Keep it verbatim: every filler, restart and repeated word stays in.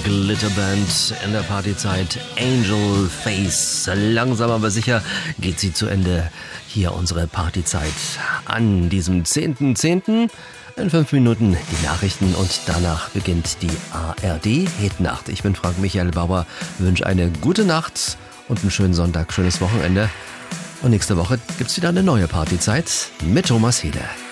Glitterband in der Partyzeit. Angel Face. Langsam aber sicher geht sie zu Ende. Hier unsere Partyzeit an diesem zehnten zehnten In fünf Minuten die Nachrichten und danach beginnt die A R D-Hitnacht. Ich bin Frank Michael Bauer, wünsche eine gute Nacht und einen schönen Sonntag, schönes Wochenende. Und nächste Woche gibt's wieder eine neue Partyzeit mit Thomas Hele.